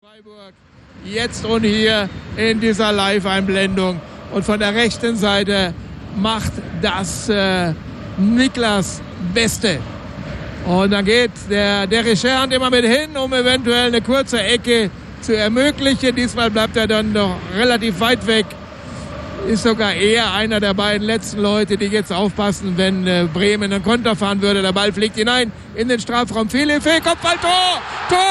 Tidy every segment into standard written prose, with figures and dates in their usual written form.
Freiburg, jetzt und hier in dieser Live-Einblendung. Und von der rechten Seite macht das Niklas Beste. Und dann geht der Richard immer mit hin, um eventuell eine kurze Ecke zu ermöglichen. Diesmal bleibt er dann noch relativ weit weg. Ist sogar eher einer der beiden letzten Leute, die jetzt aufpassen, wenn Bremen einen Konter fahren würde. Der Ball fliegt hinein in den Strafraum. Philippe, Kopfball, Tor!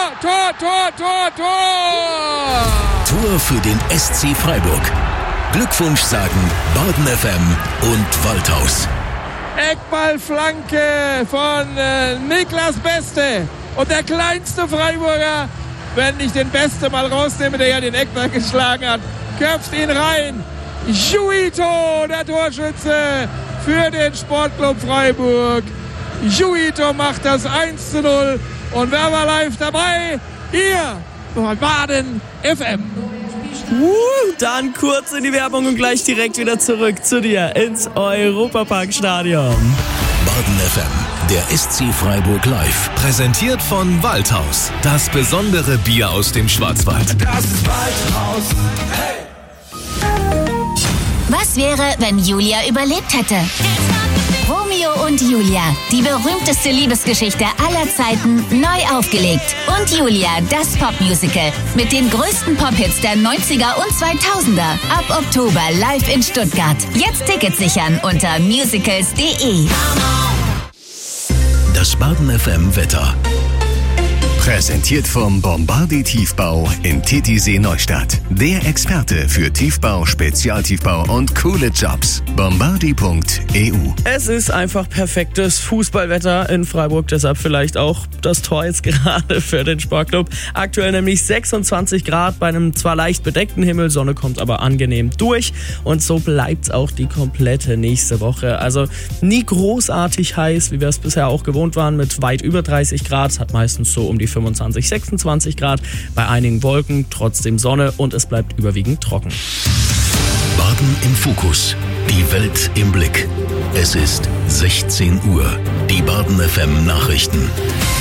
Tor für den SC Freiburg. Glückwunsch sagen Baden FM und Waldhaus. Eckballflanke von Niklas Beste. Und der kleinste Freiburger, wenn ich den Beste mal rausnehme, der ja den Eckball geschlagen hat, köpft ihn rein. Juito, der Torschütze für den Sportclub Freiburg. Juito macht das 1:0. Und wer war live dabei? Hier bei Baden FM. Dann kurz in die Werbung und gleich direkt wieder zurück zu dir ins Europaparkstadion. Baden FM, der SC Freiburg live. Präsentiert von Waldhaus. Das besondere Bier aus dem Schwarzwald. Das ist Waldhaus. Hey! Was wäre, wenn Julia überlebt hätte? Romeo und Julia, die berühmteste Liebesgeschichte aller Zeiten, neu aufgelegt. Und Julia, das Popmusical mit den größten Pophits der 90er und 2000er. Ab Oktober live in Stuttgart. Jetzt Tickets sichern unter musicals.de. Das Baden FM Wetter. Präsentiert vom Bombardier Tiefbau in Titisee Neustadt. Der Experte für Tiefbau, Spezialtiefbau und coole Jobs. Bombardier.eu. Es ist einfach perfektes Fußballwetter in Freiburg, deshalb vielleicht auch das Tor jetzt gerade für den Sportclub. Aktuell nämlich 26 Grad bei einem zwar leicht bedeckten Himmel, Sonne kommt aber angenehm durch und so bleibt's auch die komplette nächste Woche. Also nie großartig heiß, wie wir es bisher auch gewohnt waren, mit weit über 30 Grad, hat meistens so um die 25, 26 Grad, bei einigen Wolken, trotzdem Sonne und es bleibt überwiegend trocken. Baden im Fokus, die Welt im Blick. Es ist 16 Uhr, die Baden FM Nachrichten.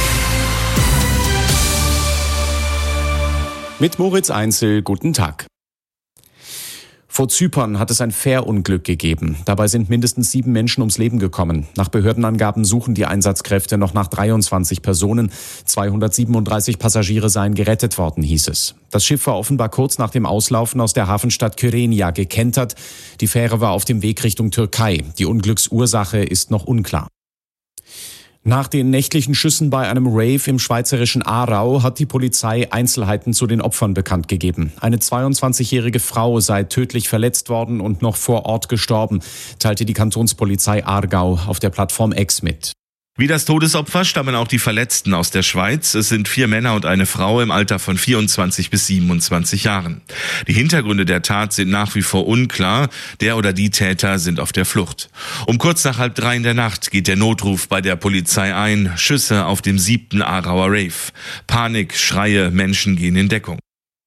Mit Moritz Einzel, guten Tag. Vor Zypern hat es ein Fährunglück gegeben. Dabei sind mindestens 7 Menschen ums Leben gekommen. Nach Behördenangaben suchen die Einsatzkräfte noch nach 23 Personen. 237 Passagiere seien gerettet worden, hieß es. Das Schiff war offenbar kurz nach dem Auslaufen aus der Hafenstadt Kyrenia gekentert. Die Fähre war auf dem Weg Richtung Türkei. Die Unglücksursache ist noch unklar. Nach den nächtlichen Schüssen bei einem Rave im schweizerischen Aarau hat die Polizei Einzelheiten zu den Opfern bekannt gegeben. Eine 22-jährige Frau sei tödlich verletzt worden und noch vor Ort gestorben, teilte die Kantonspolizei Aargau auf der Plattform X mit. Wie das Todesopfer stammen auch die Verletzten aus der Schweiz. Es sind 4 Männer und eine Frau im Alter von 24 bis 27 Jahren. Die Hintergründe der Tat sind nach wie vor unklar. Der oder die Täter sind auf der Flucht. Um kurz nach 2:30 in der Nacht geht der Notruf bei der Polizei ein. Schüsse auf dem 7. Aarauer Rave. Panik, Schreie, Menschen gehen in Deckung.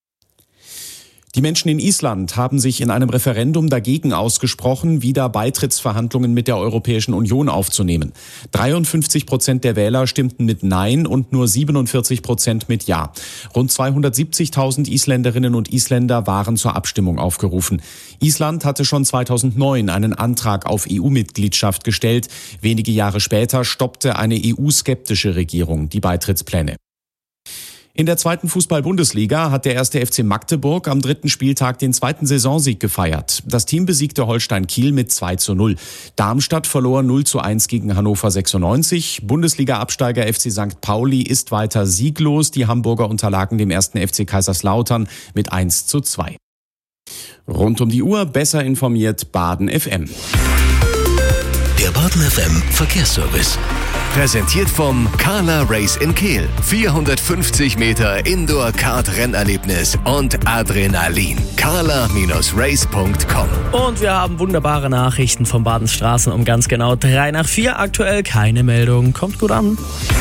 Die Menschen in Island haben sich in einem Referendum dagegen ausgesprochen, wieder Beitrittsverhandlungen mit der Europäischen Union aufzunehmen. 53% der Wähler stimmten mit Nein und nur 47% mit Ja. Rund 270.000 Isländerinnen und Isländer waren zur Abstimmung aufgerufen. Island hatte schon 2009 einen Antrag auf EU-Mitgliedschaft gestellt. Wenige Jahre später stoppte eine EU-skeptische Regierung die Beitrittspläne. In der 2. Fußball-Bundesliga hat der 1. FC Magdeburg am 3. Spieltag den 2. Saisonsieg gefeiert. Das Team besiegte Holstein Kiel mit 2:0. Darmstadt verlor 0:1 gegen Hannover 96. Bundesliga-Absteiger FC St. Pauli ist weiter sieglos. Die Hamburger unterlagen dem 1. FC Kaiserslautern mit 1:2. Rund um die Uhr besser informiert Baden FM. Der Baden FM Verkehrsservice. Präsentiert vom Carla Race in Kehl. 450 Meter Indoor-Kart-Rennerlebnis und Adrenalin. carla-race.com. Und wir haben wunderbare Nachrichten vom Badenstraßen um ganz genau 3 nach 4. Aktuell keine Meldung. Kommt gut an.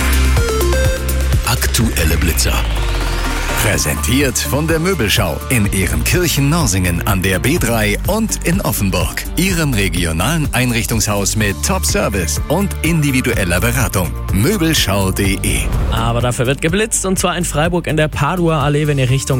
Aktuelle Blitzer. Präsentiert von der Möbelschau in Ehrenkirchen-Norsingen an der B3 und in Offenburg. Ihrem regionalen Einrichtungshaus mit Top-Service und individueller Beratung. Möbelschau.de. Aber dafür wird geblitzt und zwar in Freiburg in der Padua Allee, wenn ihr Richtung